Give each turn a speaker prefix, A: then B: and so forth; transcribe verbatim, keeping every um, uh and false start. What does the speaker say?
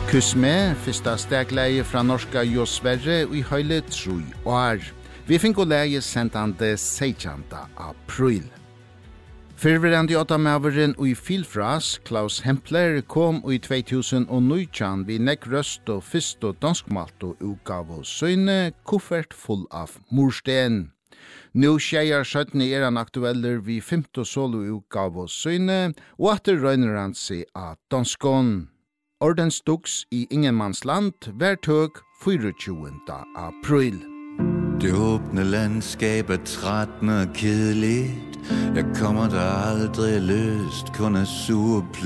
A: Kyss med, fyrsta stegleie fra norska Jo Sverre og i høyle tru år. Vi fikk å leie sentande seitjanta april. Fyrverandi åttamaveren og i Filfras, Klaus Hempler, kom i två tusen nitton vi nekk røst og fyrst og danskmalt og utgav og søyne kuffert full av mursten. Nå skjeier sjøttene er han aktueller vi femte solo utgav og søyne, og atter røyner han seg av danskån. Ordens duks i Ingenmannsland, hver tøg tjueåtte april.
B: Det åbne landskab er trættende og kedeligt. Jeg kommer der aldrig løst, kun er sur